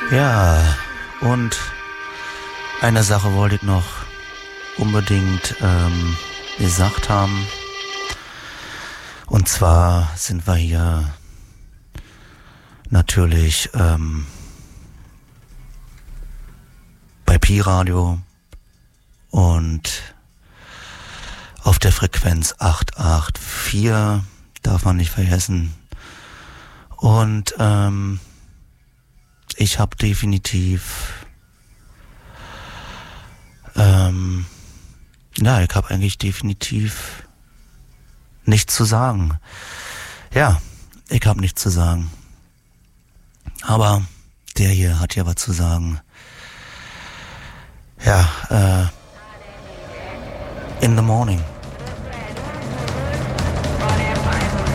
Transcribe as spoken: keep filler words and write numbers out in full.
Ja, und eine Sache wollte ich noch unbedingt ähm, gesagt haben. Und zwar sind wir hier natürlich ähm, bei Pi Radio und auf der Frequenz acht acht vier, darf man nicht vergessen. Und ähm, ich habe definitiv, ähm, ja, ich habe eigentlich definitiv nichts zu sagen. Ja, ich habe nichts zu sagen. Aber der hier hat ja was zu sagen. Ja, äh, in the morning.